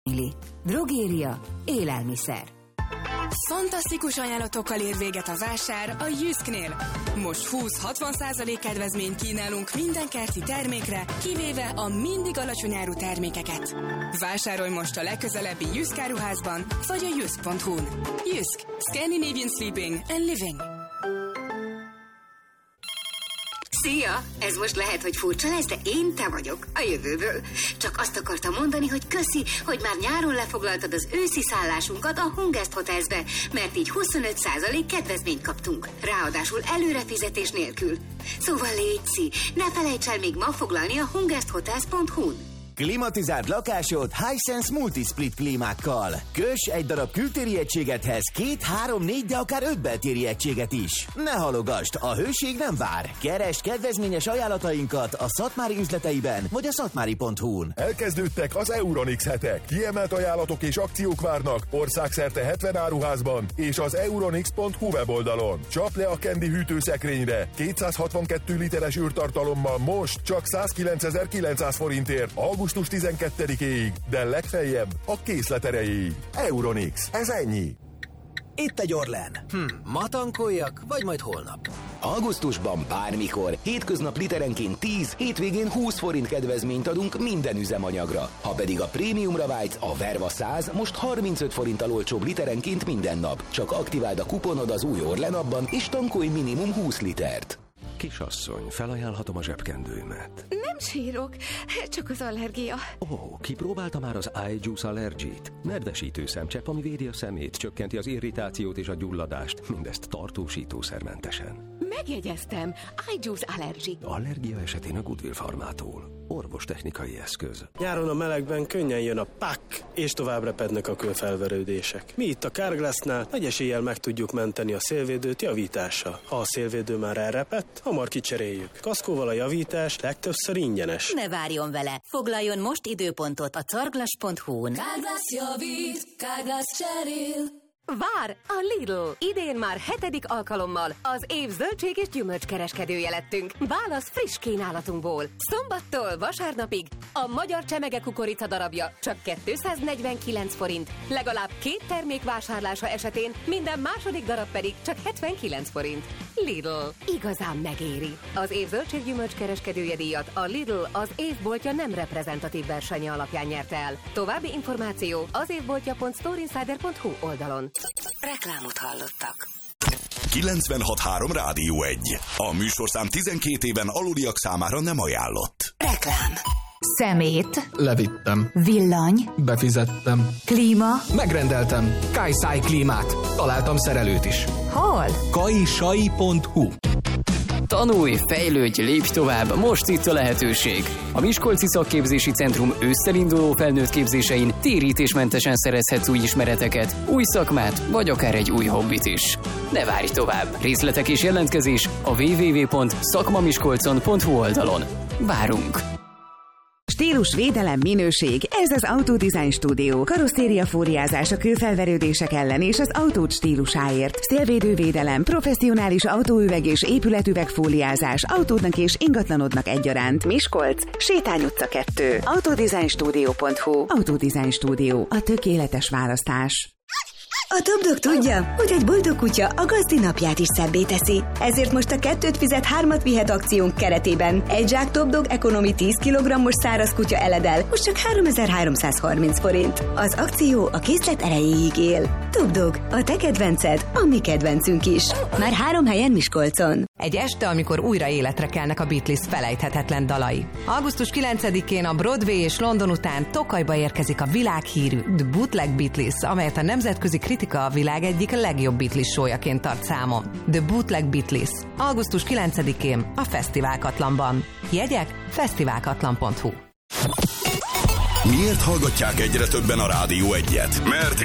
Drogéria, élelmiszer. Fantasztikus ajánlatokkal ér véget a vásár a Jysknél. Most 20-60% kedvezményt kínálunk minden kerti termékre, kivéve a mindig alacsony áru termékeket. Vásárolj most a legközelebbi Jysk áruházban, vagy a jysk.hu-n. Jysk. Scandinavian Sleeping and Living. Szia! Ez most lehet, hogy furcsa lesz, de én te vagyok, a jövőből. Csak azt akartam mondani, hogy köszi, hogy már nyáron lefoglaltad az őszi szállásunkat a Hungest Hotelsbe, mert így 25% kedvezményt kaptunk. Ráadásul előrefizetés nélkül. Szóval létszi, ne felejts el még ma foglalni a hungesthotels.hu-n. Klimatizált lakásod Hisense Multisplit klímákkal. Köss egy darab kültéri egységethez 2, 3, 4, de akár 5 beltéri egységet is. Ne halogasd, a hőség nem vár. Keresd kedvezményes ajánlatainkat a Szatmári üzleteiben vagy a szatmári.hu-n. Elkezdődtek az Euronix hetek. Kiemelt ajánlatok és akciók várnak országszerte 70 áruházban és az euronix.hu weboldalon. Csap le a Candy hűtőszekrényre 262 literes űrtartalommal most csak 109.900 forintért. Augusztus 12-ig, de legfeljebb a készlet erejéig. Euronix, ez ennyi. Itt egy Orlen. Ma tankoljak, vagy majd holnap? Augusztusban bármikor, hétköznap literenként 10, hétvégén 20 forint kedvezményt adunk minden üzemanyagra. Ha pedig a prémiumra vágysz, a Verva 100 most 35 forinttal olcsóbb literenként minden nap. Csak aktiváld a kuponod az új Orlen appban, és tankolj minimum 20 litert. Kisasszony, felajánlhatom a zsebkendőmet. Nem sírok, csak az allergia. Kipróbálta már az iJuice Allergy-t? Nedvesítő szemcsepp, ami védi a szemét, csökkenti az irritációt és a gyulladást, mindezt tartósítószermentesen. Megjegyeztem, iJuice Allergy. Allergia esetén a Goodwill Farmától. Orvostechnikai eszköz. Nyáron a melegben könnyen jön a pak, és tovább repednek a kőfelverődések. Mi itt a Carglassnál nagy eséllyel meg tudjuk menteni a szélvédőt javítással. Ha a szélvédő már elrepett, hamar kicseréljük. Kaszkóval a javítás legtöbbször ingyenes. Ne várjon vele, foglaljon most időpontot a carglass.hu-n. Carglass javít, Carglass cserél. Vár a Lidl! Idén már 7. alkalommal az év zöldség és gyümölcskereskedője lettünk. Válasz friss kínálatunkból. Szombattól vasárnapig a magyar csemege kukorica darabja csak 249 forint. Legalább 2 termék vásárlása esetén minden második darab pedig csak 79 forint. Lidl. Igazán megéri. Az év zöldség gyümölcskereskedője díjat a Lidl az évboltja nem reprezentatív versenye alapján nyerte el. További információ az évboltja.storeinsider.hu oldalon. Reklámot hallottak. 96.3 Rádió 1. A műsorszám 12 éven aluliak számára nem ajánlott. Reklám. Szemét. Levittem. Villany. Befizettem. Klíma. Megrendeltem. Kajszai klímát. Találtam szerelőt is. Hol? kajsai.hu. Tanulj, fejlődj, lépj tovább, most itt a lehetőség. A Miskolci Szakképzési Centrum ősszel induló felnőtt képzésein térítésmentesen szerezhetsz új ismereteket, új szakmát, vagy akár egy új hobbit is. Ne várj tovább! Részletek és jelentkezés a www.szakmamiskolcon.hu oldalon. Várunk! Stílus, védelem, minőség, ez az Autodesign Studio. Karosszériafóliázás a kőfelverődések ellen és az autód stílusáért. Szélvédővédelem, professzionális autóüveg és épületüvegfóliázás autódnak és ingatlanodnak egyaránt. Miskolc, Sétány utca 2. Autodesignstudio.hu. Autodesign Studio, a tökéletes választás. A Top Dog tudja, hogy egy boldog kutya a gazdi napját is szebbé teszi. Ezért most a 2 fizet 3 vihet akciónk keretében egy zsák Top Dog Economy 10 kg-os száraz kutya eledel, most csak 3330 forint. Az akció a készlet erejéig él. Top Dog, a te kedvenced, a mi kedvencünk is. Már 3 helyen Miskolcon. Egy este, amikor újra életre kelnek a Beatles felejthetetlen dalai. Augusztus 9-én a Broadway és London után Tokajba érkezik a világhírű The Bootleg Beatles, amelyet a nemzetközi kritika a világ egyik legjobb Beatles showjaként tart számon. The Bootleg Beatles. Augusztus 9-én a Fesztiválkatlanban. Jegyek fesztiválkatlan.hu. Miért hallgatják egyre többen a Rádió 1-et? Mert